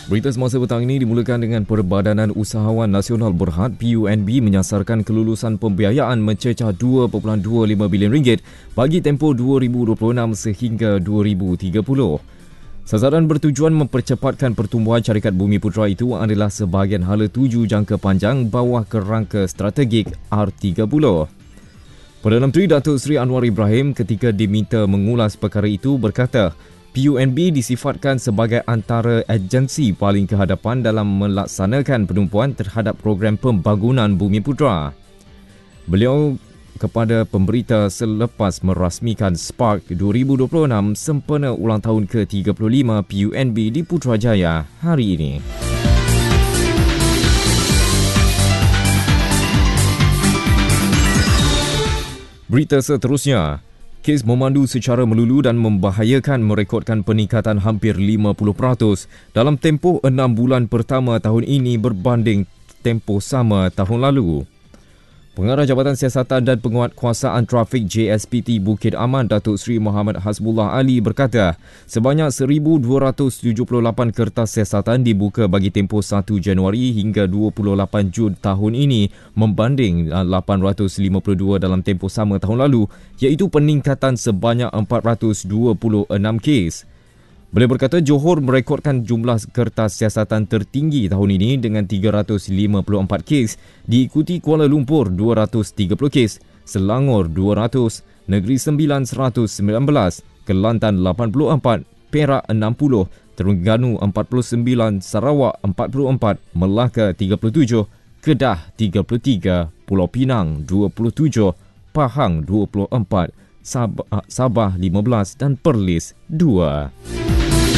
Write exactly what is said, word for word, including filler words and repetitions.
Berita semasa petang ini dimulakan dengan Perbadanan Usahawan Nasional Berhad P U N B menyasarkan kelulusan pembiayaan mencecah dua perpuluhan dua lima bilion ringgit bagi tempoh dua ribu dua puluh enam sehingga dua ribu tiga puluh. Sasaran bertujuan mempercepatkan pertumbuhan syarikat Bumiputera itu adalah sebahagian hala tuju jangka panjang bawah kerangka strategik R tiga puluh. Perdana Menteri Datuk Seri Anwar Ibrahim ketika diminta mengulas perkara itu berkata, P U N B disifatkan sebagai antara agensi paling kehadapan dalam melaksanakan penumpuan terhadap program pembangunan Bumiputera. Beliau kepada pemberita selepas merasmikan Spark dua ribu dua puluh enam sempena ulang tahun ke tiga puluh lima P U N B di Putrajaya hari ini. Berita seterusnya, kes memandu secara melulu dan membahayakan merekodkan peningkatan hampir lima puluh peratus dalam tempoh enam bulan pertama tahun ini berbanding tempoh sama tahun lalu. Pengarah Jabatan Siasatan dan Penguatkuasaan Trafik J S P T Bukit Aman Datuk Seri Muhammad Hasbullah Ali berkata, sebanyak seribu dua ratus tujuh puluh lapan kertas siasatan dibuka bagi tempoh satu Januari hingga dua puluh lapan Jun tahun ini membanding lapan ratus lima puluh dua dalam tempoh sama tahun lalu, iaitu peningkatan sebanyak empat ratus dua puluh enam kes. Beliau berkata Johor merekodkan jumlah kertas siasatan tertinggi tahun ini dengan tiga ratus lima puluh empat kes, diikuti Kuala Lumpur dua ratus tiga puluh kes, Selangor dua ratus, Negeri Sembilan seratus sembilan belas, Kelantan lapan puluh empat, Perak enam puluh, Terengganu empat puluh sembilan, Sarawak empat puluh empat, Melaka tiga puluh tujuh, Kedah tiga puluh tiga, Pulau Pinang dua puluh tujuh, Pahang dua puluh empat, Sabah, Sabah lima belas dan Perlis dua.